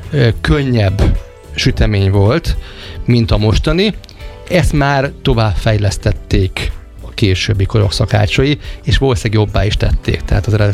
könnyebb sütemény volt, mint a mostani. Ezt már tovább fejlesztették a későbbi korok szakácsai, és valószínűleg jobbá is tették. Tehát az